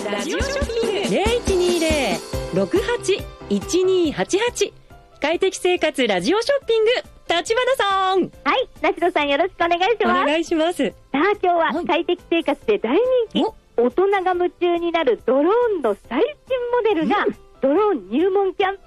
ラジオショッピング 0120-68-1288 快適生活ラジオショッピング、立花さん。 はい、梨野さんよろしくお願いします。 お願いします。 さあ今日は快適生活で大人気、大人が夢中になるドローンの最新モデルが、ドローン入門キャンペ